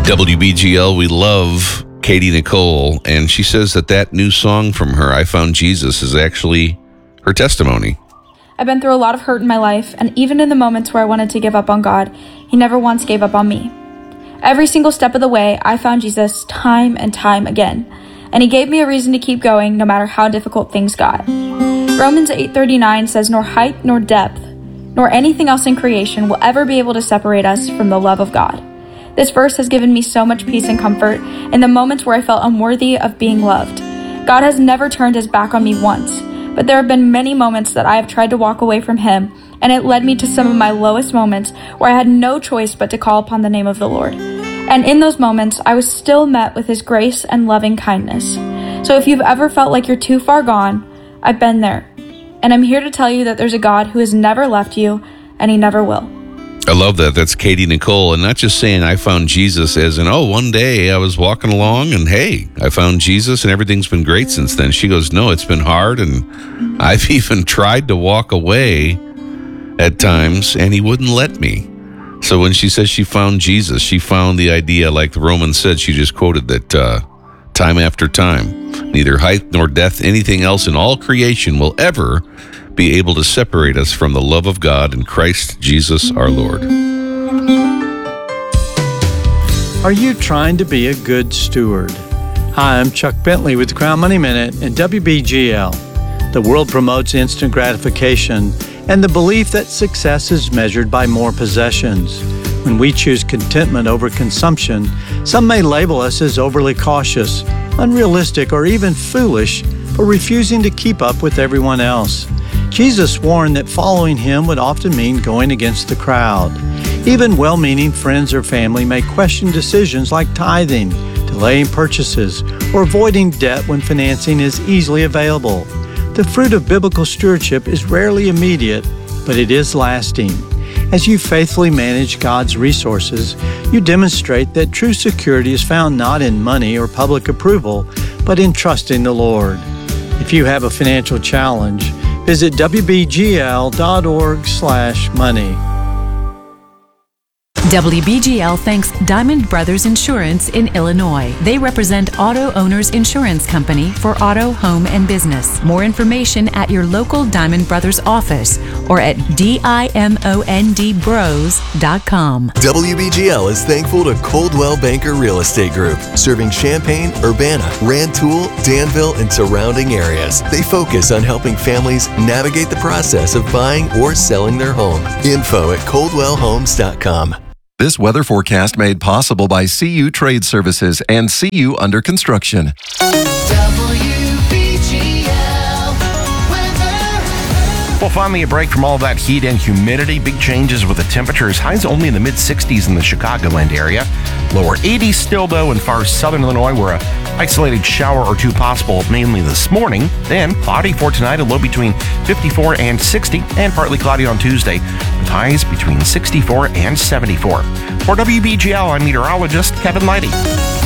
WBGL, we love Katie Nicole, and she says that new song from her, I Found Jesus, is actually her testimony. I've been through a lot of hurt in my life, and even in the moments where I wanted to give up on God, He never once gave up on me. Every single step of the way, I found Jesus time and time again, and He gave me a reason to keep going no matter how difficult things got. Romans 8:39 says, "Nor height nor depth, nor anything else in creation will ever be able to separate us from the love of God." This verse has given me so much peace and comfort in the moments where I felt unworthy of being loved. God has never turned His back on me once, but there have been many moments that I have tried to walk away from Him, and it led me to some of my lowest moments where I had no choice but to call upon the name of the Lord. And in those moments, I was still met with His grace and loving kindness. So if you've ever felt like you're too far gone, I've been there. And I'm here to tell you that there's a God who has never left you, and He never will. I love that. That's Katie Nicole, and not just saying I found Jesus as in, oh, one day I was walking along and hey, I found Jesus and everything's been great since then. She goes, no, it's been hard, and I've even tried to walk away at times and He wouldn't let me. So when she says she found Jesus, she found the idea, like the Romans said, she just quoted that time after time, neither height nor depth, anything else in all creation will ever be able to separate us from the love of God in Christ Jesus our Lord. Are you trying to be a good steward? Hi, I'm Chuck Bentley with the Crown Money Minute and WBGL. The world promotes instant gratification and the belief that success is measured by more possessions. When we choose contentment over consumption, some may label us as overly cautious, unrealistic, or even foolish for refusing to keep up with everyone else. Jesus warned that following Him would often mean going against the crowd. Even well-meaning friends or family may question decisions like tithing, delaying purchases, or avoiding debt when financing is easily available. The fruit of biblical stewardship is rarely immediate, but it is lasting. As you faithfully manage God's resources, you demonstrate that true security is found not in money or public approval, but in trusting the Lord. If you have a financial challenge, visit wbgl.org/money. WBGL thanks Diamond Brothers Insurance in Illinois. They represent Auto Owners Insurance Company for auto, home, and business. More information at your local Diamond Brothers office or at dimondbros.com. WBGL is thankful to Coldwell Banker Real Estate Group, serving Champaign, Urbana, Rantoul, Danville, and surrounding areas. They focus on helping families navigate the process of buying or selling their home. Info at coldwellhomes.com. This weather forecast made possible by CU Trade Services and CU Under Construction. Well, finally a break from all that heat and humidity. Big changes with the temperatures. Highs only in the mid-60s in the Chicagoland area. Lower 80s still, though, in far southern Illinois, where a isolated shower or two possible, mainly this morning. Then cloudy for tonight, a low between 54 and 60, and partly cloudy on Tuesday, with highs between 64 and 74. For WBGL, I'm meteorologist Kevin Leidy.